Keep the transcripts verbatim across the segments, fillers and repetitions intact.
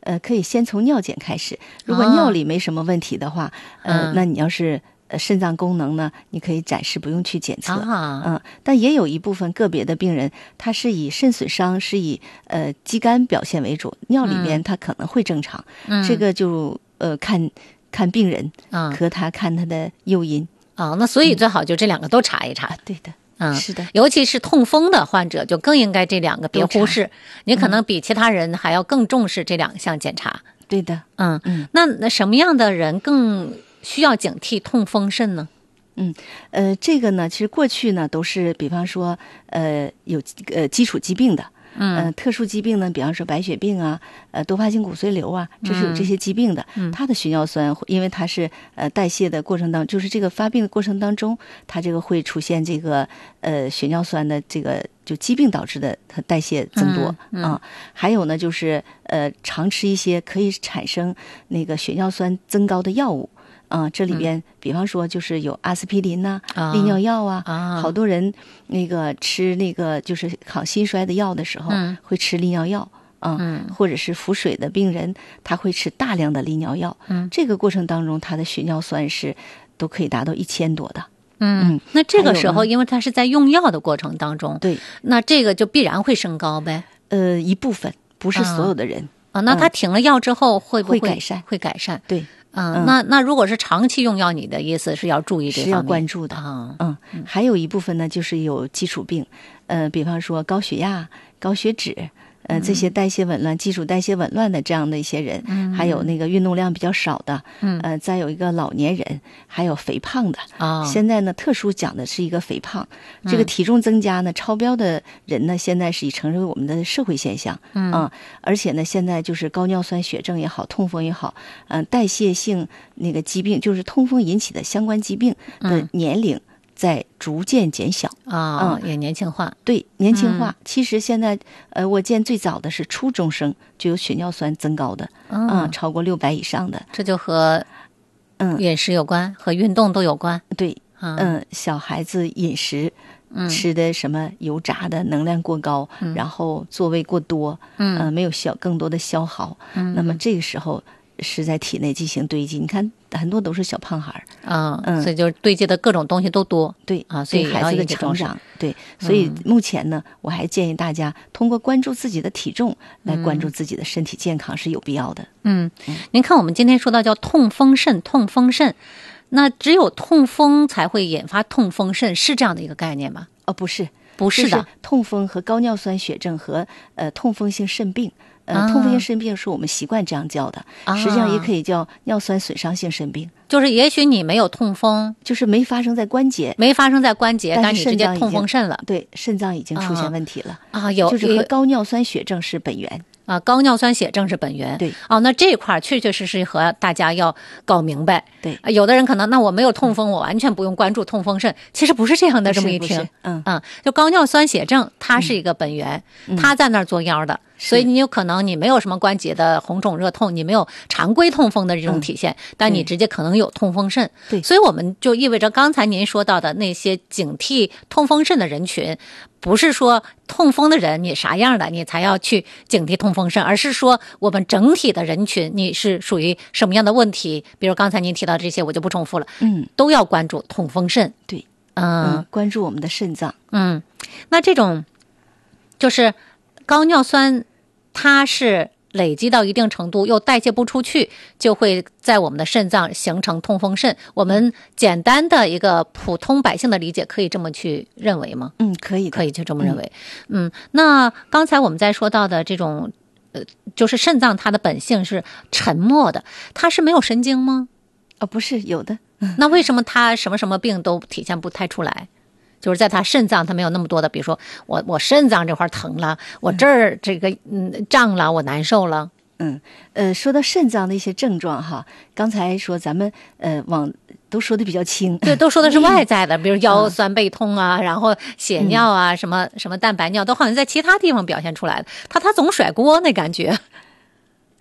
呃，可以先从尿检开始。如果尿里没什么问题的话， 哦、 呃，那你要是呃肾脏功能呢，你可以暂时不用去检测。 啊、 嗯，但也有一部分个别的病人，他是以肾损伤是以呃肌酐表现为主，尿里面他可能会正常。 嗯， 这个就呃看看病人和他看他的诱因。 哦，那所以最好就这两个都查一查。 嗯、对的。 嗯， 是的， 尤其是痛风的患者，就更应该这两个别忽视。你可能比其他人还要更重视这两项检查。 嗯、对的， 嗯嗯。那那什么样的人更需要警惕痛风肾呢？ 嗯，呃，这个呢，其实过去呢都是，比方说，呃，有呃基础疾病的。嗯、呃，特殊疾病呢，比方说白血病啊，呃，多发性骨髓瘤啊，这是有这些疾病的。嗯，它的血尿酸，因为它是呃代谢的过程当中，就是这个发病的过程当中，它这个会出现这个呃血尿酸的这个就疾病导致的它代谢增多啊、 嗯嗯呃。还有呢，就是呃常吃一些可以产生那个血尿酸增高的药物。啊、呃，这里边、嗯、比方说就是有阿司匹林呐、啊、利尿药啊， 啊好多人那个吃那个就是抗心衰的药的时候， 嗯、 会吃利尿药啊、呃嗯， 或者是腹水的病人，他会吃大量的利尿药。 嗯， 这个过程当中，他的血尿酸是都可以达到一千多的。 嗯，嗯那这个时候，因为他是在用药的过程当中， 对， 那这个就必然会升高呗。 呃，一部分不是所有的人啊、哦。那他停了药之后会不会会改善？ 会改善， 对。 嗯，那那如果是长期用药，你的意思是要注意这方面， 是要关注的啊。 嗯，还有一部分呢，就是有基础病，呃，比方说高血压、高血脂，呃，这些代谢紊乱、基础代谢紊乱的这样的一些人， 嗯， 还有那个运动量比较少的， 嗯， 呃，再有一个老年人，还有肥胖的。 啊、哦， 现在呢，特殊讲的是一个肥胖，这个体重增加呢，超标的人呢，现在是已成为我们的社会现象。 嗯， 啊，而且呢，现在就是高尿酸血症也好，痛风也好，嗯、呃，代谢性那个疾病，就是痛风引起的相关疾病的年龄。嗯在逐渐减小啊、哦，也年轻化。 对，年轻化。嗯、其实现在，呃，我见最早的是初中生就有血尿酸增高的，啊、 哦嗯，超过六百以上的。 这就和嗯饮食有关，嗯、和运动都有关。 对， 嗯、 呃，小孩子饮食、嗯、吃的什么油炸的，能量过高， 嗯、 然后座位过多， 嗯、 呃，没有消更多的消耗， 嗯， 那么这个时候是在体内进行堆积。你看，很多都是小胖孩儿。 啊、嗯，所以就是堆积的各种东西都多， 对啊，所以孩子的成长，对，所以目前呢，我还建议大家通过关注自己的体重来关注自己的身体健康是有必要的。 嗯，嗯您看我们今天说到叫痛风肾，痛风肾，那只有痛风才会引发痛风肾，是这样的一个概念吗？ 哦，不是， 不是的， 就是痛风和高尿酸血症和呃痛风性肾病。呃，痛风性肾病是我们习惯这样叫的， 啊、 实际上也可以叫尿酸损伤性肾病。 就是也许你没有痛风， 就是没发生在关节， 没发生在关节，但是你直接痛风肾了。 对，肾脏已经出现问题了啊，有就是和高尿酸血症是本源。 啊，高尿酸血症是本源。 对， 哦，那这一块确确实实和大家要搞明白。 对， 有的人可能那我没有痛风，嗯、我完全不用关注痛风肾，其实不是这样的。这么一听， 嗯嗯，就高尿酸血症它是一个本源， 嗯、 它在那儿作妖的。所以你有可能你没有什么关节的红肿热痛，你没有常规痛风的这种体现，嗯、但你直接可能有痛风肾。 对， 所以我们就意味着刚才您说到的那些警惕痛风肾的人群，不是说痛风的人你啥样的你才要去警惕痛风肾，而是说我们整体的人群你是属于什么样的问题，比如刚才您提到这些我就不重复了， 嗯， 都要关注痛风肾。 对， 嗯， 嗯关注我们的肾脏。 嗯，那这种就是高尿酸它是累积到一定程度又代谢不出去，就会在我们的肾脏形成痛风肾。我们简单的一个普通百姓的理解可以这么去认为吗？ 嗯，可以可以就这么认为。嗯，嗯那刚才我们在说到的这种呃，就是肾脏它的本性是沉默的，它是没有神经吗？ 哦，不是，有的。 那为什么它什么什么病都体现不太出来？就是在他肾脏，他没有那么多的，比如说我我肾脏这块疼了，我这儿这个嗯胀了，我难受了。 嗯，呃，说到肾脏的一些症状哈，刚才说咱们呃往都说的比较轻， 对，都说的是外在的，比如腰酸背痛啊，嗯、然后血尿啊，嗯、什么什么蛋白尿，都好像在其他地方表现出来的。他他总甩锅那感觉。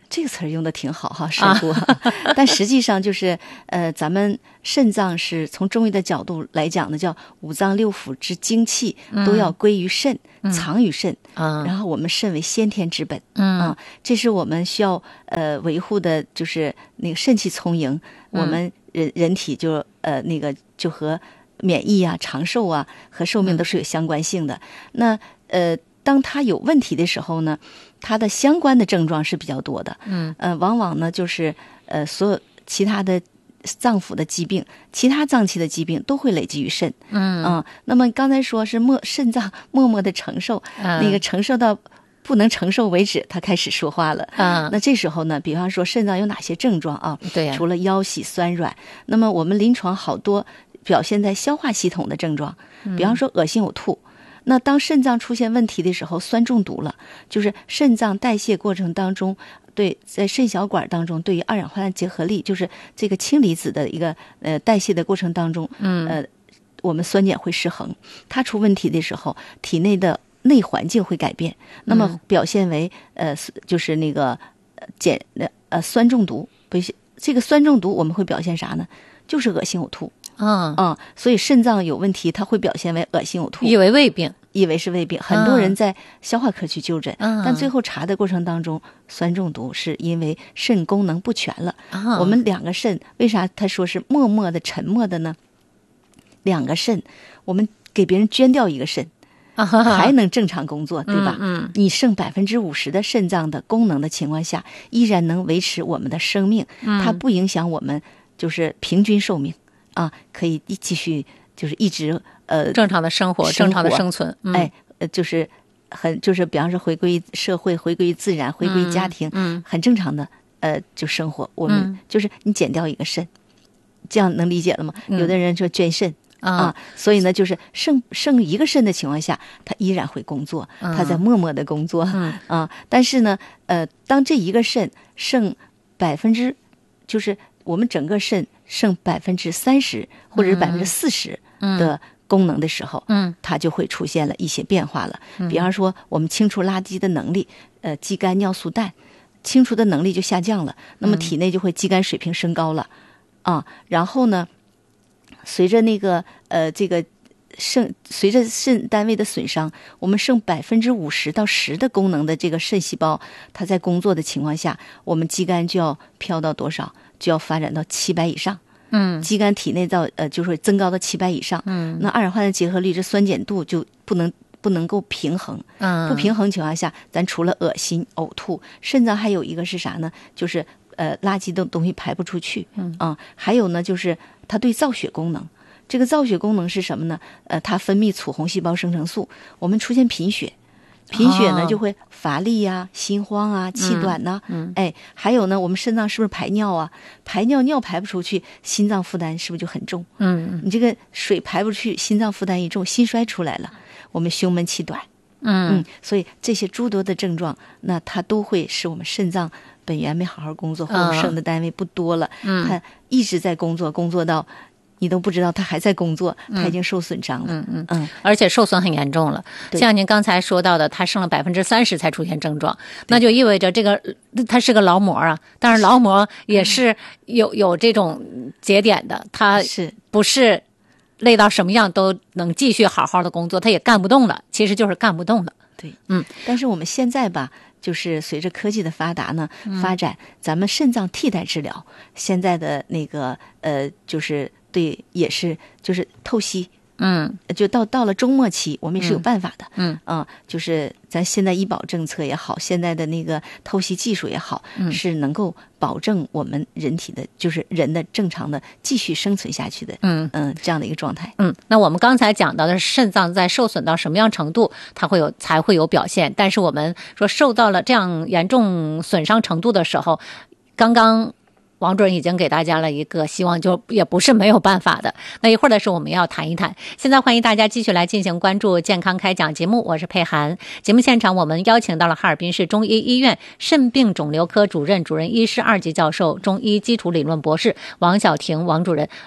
这个词儿用的挺好哈，守护。啊、但实际上就是，呃，咱们肾脏是从中医的角度来讲呢，叫五脏六腑之精气都要归于肾，嗯、藏于肾。嗯、然后我们肾为先天之本。嗯啊，这是我们需要呃维护的，就是那个肾气充盈，嗯、我们人人体就呃那个就和免疫啊、长寿啊和寿命都是有相关性的。嗯、那呃。当它有问题的时候呢，它的相关的症状是比较多的，嗯，呃，往往呢就是呃，所有其他的脏腑的疾病、其他脏器的疾病都会累积于肾，嗯啊、呃。那么刚才说是默肾脏默默的承受，嗯、那个承受到不能承受为止，它开始说话了，嗯。那这时候呢，比方说肾脏有哪些症状啊？对呀，除了腰膝酸软，那么我们临床好多表现在消化系统的症状，比方说恶心呕吐。那当肾脏出现问题的时候，酸中毒了，就是肾脏代谢过程当中，对，在肾小管当中，对于二氧化碳结合力，就是这个氢离子的一个呃代谢的过程当中，嗯，呃，我们酸碱会失衡，它出问题的时候，体内的内环境会改变，那么表现为呃，就是那个碱呃酸中毒，不是这个酸中毒，我们会表现啥呢？就是恶心呕吐。嗯嗯，所以肾脏有问题，它会表现为恶心呕吐， 以为胃病， 以为是胃病。很多人在消化科去就诊，嗯、但最后查的过程当中，酸中毒是因为肾功能不全了。嗯、我们两个肾为啥他说是默默的、沉默的呢？两个肾，我们给别人捐掉一个肾，还能正常工作，对吧？嗯，嗯你剩百分之五十的肾脏的功能的情况下，依然能维持我们的生命，嗯、它不影响我们就是平均寿命。啊，可以一继续就是一直呃正常的生活，正常的生存，嗯、 哎，呃，就是很就是比方说回归社会，回归自然，回归家庭，嗯，嗯很正常的呃就生活。我们、嗯、就是你减掉一个肾，这样能理解了吗？嗯、有的人说捐肾、嗯、啊，所以呢，就是剩剩一个肾的情况下，他依然会工作，嗯、他在默默的工作、嗯、啊。但是呢，呃，当这一个肾剩百分之，就是我们整个肾。剩百分之三十或者是百分之四十的功能的时候，嗯，它就会出现了一些变化了。嗯、比方说，我们清除垃圾的能力，呃，肌酐尿素氮，清除的能力就下降了，那么体内就会肌酐水平升高了，嗯、啊，然后呢，随着那个呃这个肾随着肾单位的损伤，我们剩百分之五十到十的功能的这个肾细胞，它在工作的情况下，我们肌酐就要飘到多少？就要发展到七百以上，嗯，肌酐体内到呃，就是增高到七百以上，嗯，那二氧化碳结合力这酸碱度就不能不能够平衡，嗯，不平衡情况下，咱除了恶心呕吐，肾脏还有一个是啥呢？就是呃，垃圾的东西排不出去，嗯啊，还有呢，就是它对造血功能，这个造血功能是什么呢？呃，它分泌促红细胞生成素，我们出现贫血。贫血呢，就会乏力呀、啊、心慌啊、气短呐、啊，嗯，哎，还有呢，我们肾脏是不是排尿啊？排尿尿排不出去，心脏负担是不是就很重？嗯，你这个水排不出去，心脏负担一重，心衰出来了，我们胸闷气短，嗯嗯，所以这些诸多的症状，那它都会使我们肾脏本源没好好工作，或者生的单位不多了，嗯，它一直在工作，工作到。你都不知道他还在工作，他已经受损伤了，嗯嗯嗯， 而且受损很严重了。像您刚才说到的，他剩了百分之三十才出现症状，那就意味着这个他是个劳模啊。当然，劳模也是有有这种节点的，他是不是累到什么样都能继续好好的工作，他也干不动了，其实就是干不动了。 对，嗯，但是我们现在吧。就是随着科技的发达呢，发展咱们肾脏替代治疗，嗯、现在的那个呃，就是对，也是就是透析，嗯，就到到了中末期，我们也是有办法的，嗯啊、呃，就是咱现在医保政策也好，现在的那个透析技术也好，嗯、是能够保证我们人体的，就是人的正常的继续生存下去的，嗯嗯、呃，这样的一个状态。 嗯，那我们刚才讲到的是肾脏在受损到什么样程度，它会有才会有表现，但是我们说受到了这样严重损伤程度的时候，刚刚。王主任已经给大家了一个希望，就也不是没有办法的。那一会儿的时候我们要谈一谈。现在欢迎大家继续来进行关注健康开讲节目，我是佩涵。节目现场我们邀请到了哈尔滨市中医医院肾病肿瘤科主任、主任医师二级教授、中医基础理论博士王晓婷王主任。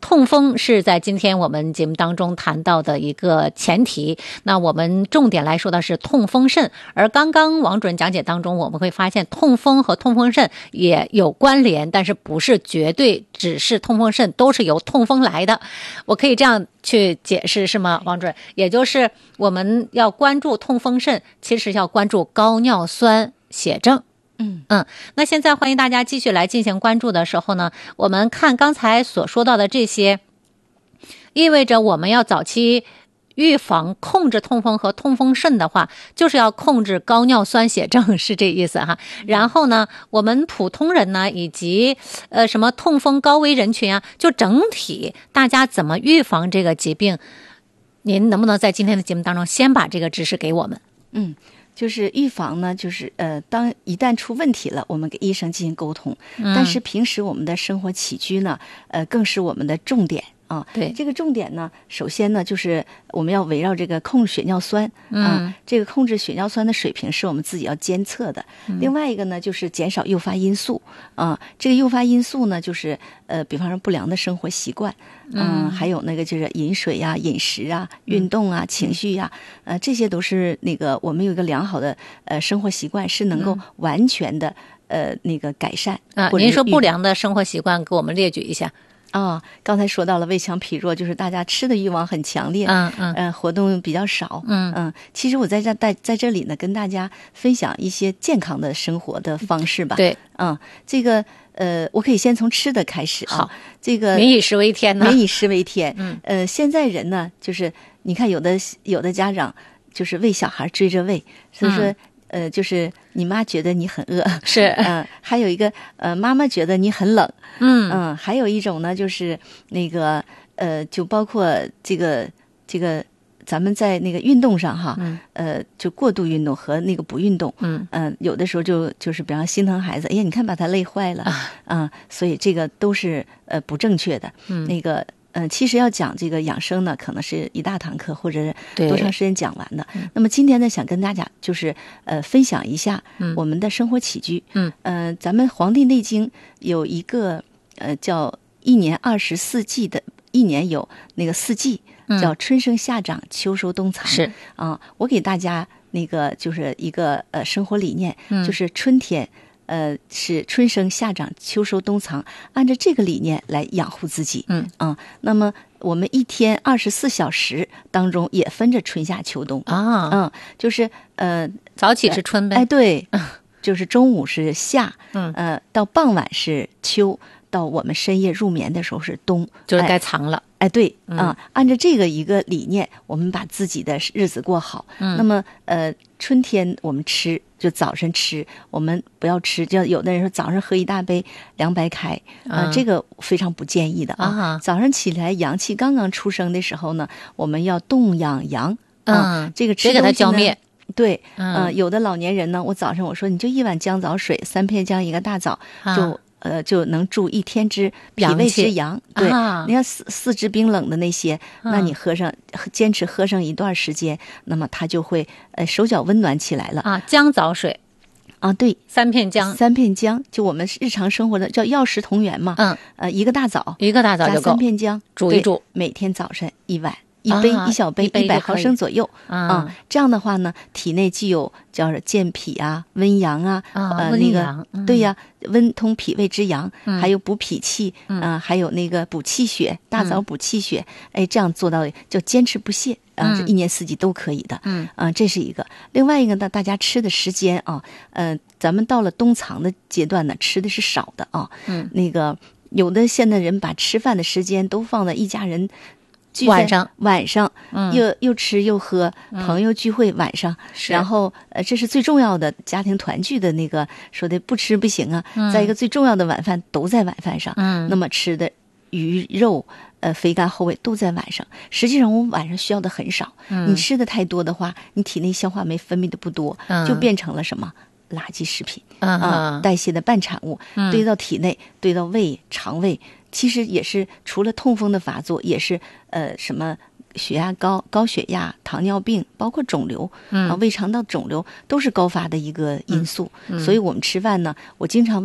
痛风是在今天我们节目当中谈到的一个前提，那我们重点来说的是痛风肾，而刚刚王主任讲解当中，我们会发现痛风和痛风肾也有关联，但是不是绝对只是痛风肾都是由痛风来的，我可以这样去解释是吗，王主任？也就是我们要关注痛风肾，其实要关注高尿酸血症。 嗯嗯，那现在欢迎大家继续来进行关注的时候呢，我们看刚才所说到的这些，意味着我们要早期预防控制痛风和痛风肾的话，就是要控制高尿酸血症，是这意思哈。然后呢，我们普通人呢，以及呃什么痛风高危人群啊，就整体大家怎么预防这个疾病，您能不能在今天的节目当中先把这个知识给我们？ 嗯。就是预防呢，就是呃，当一旦出问题了，我们跟医生进行沟通。嗯、但是平时我们的生活起居呢，呃，更是我们的重点啊。 对， 这个重点呢，首先呢，就是我们要围绕这个控制血尿酸。嗯、啊，这个控制血尿酸的水平是我们自己要监测的。嗯、另外一个呢，就是减少诱发因素。啊，这个诱发因素呢，就是呃，比方说不良的生活习惯。嗯，还有那个就是饮水呀、饮食啊、运动啊、情绪呀、啊，呃，这些都是那个我们有一个良好的呃生活习惯，是能够完全的、嗯、呃那个改善啊。您说不良的生活习惯，给我们列举一下。 啊、哦，刚才说到了胃强脾弱，就是大家吃的欲望很强烈， 嗯嗯， 呃，活动比较少， 嗯嗯。其实我在这在在这里呢，跟大家分享一些健康的生活的方式吧。 对， 嗯，这个呃，我可以先从吃的开始啊。 好， 这个民以食为天呢， 民以食为天。 嗯， 呃，现在人呢，就是你看有的有的家长就是喂小孩追着喂，所以说。嗯呃，就是你妈觉得你很饿， 是， 嗯、呃，还有一个呃，妈妈觉得你很冷， 嗯嗯、呃，还有一种呢，就是那个呃，就包括这个这个咱们在那个运动上哈， 嗯、 呃，就过度运动和那个不运动， 嗯嗯、呃，有的时候就就是比方心疼孩子，哎呀，你看把他累坏了，啊、呃，所以这个都是呃不正确的， 嗯， 那个。嗯，其实要讲这个养生呢，可能是一大堂课或者多长时间讲完的。那么今天呢，想跟大家就是呃分享一下我们的生活起居。 嗯， 呃，咱们《黄帝内经》有一个呃叫一年二十四季的，一年有那个四季，叫春生夏长秋收冬藏。 是啊，我给大家那个就是一个呃生活理念， 嗯、 就是春天。呃，是春生夏长秋收冬藏，按照这个理念来养护自己。 嗯啊，那么我们一天二十四小时当中也分着春夏秋冬啊， 嗯，就是呃早起是春呗， 哎对，就是中午是夏， 嗯呃到傍晚是秋，到我们深夜入眠的时候是冬， 就是该藏了。 哎，对啊、 嗯呃，按照这个一个理念，我们把自己的日子过好。 嗯， 那么呃，春天我们吃就早晨吃，我们不要吃，就有的人说早上喝一大杯凉白开，啊、呃， 嗯、 这个非常不建议的啊。 啊早上起来阳气刚刚出生的时候呢，我们要冻养阳， 嗯， 啊、这个吃别给它浇灭。 对， 嗯、 呃，有的老年人呢，我早上我说你就一碗姜枣水，三片姜一个大枣， 啊、 就。呃，就能助一天之脾胃之阳。对， 啊、 你要四四肢冰冷的那些， 嗯、 那你喝上，坚持喝上一段时间，那么它就会呃手脚温暖起来了啊。姜枣水啊，对， 三片姜， 三片姜，就我们日常生活的叫药食同源嘛。 嗯， 呃，一个大枣， 一个大枣就够， 加三片姜， 煮一煮， 每天早晨一碗。一杯、 啊、 一小杯一百毫升左右啊、 嗯，这样的话呢，体内既有叫健脾啊、温阳啊， 啊呃，那个、 嗯、 对呀，温通脾胃之阳， 嗯、 还有补脾气， 嗯、 呃，还有那个补气血，大枣补气血，嗯、哎，这样做到就坚持不懈啊、呃，这一年四季都可以的， 嗯啊、呃，这是一个。另外一个呢，大家吃的时间啊，呃，咱们到了冬藏的阶段呢，吃的是少的啊， 嗯， 那个有的现在人把吃饭的时间都放在一家人。 晚上， 晚上， 嗯， 又又吃又喝，朋友聚会晚上， 嗯、 然后呃，这是最重要的家庭团聚的那个说的不吃不行啊。 嗯、 再一个最重要的晚饭都在晚饭上， 嗯， 那么吃的鱼肉呃肥甘厚味都在晚上。实际上我们晚上需要的很少， 嗯、 你吃的太多的话，你体内消化酶分泌的不多， 嗯、 就变成了什么？垃圾食品啊、 呃，代谢的半产物、 嗯、 堆到体内，堆到胃、肠胃，其实也是除了痛风的发作，也是呃什么血压高、高血压、糖尿病，包括肿瘤， 嗯、 啊，胃肠道肿瘤都是高发的一个因素。 嗯嗯、 所以我们吃饭呢，我经常问。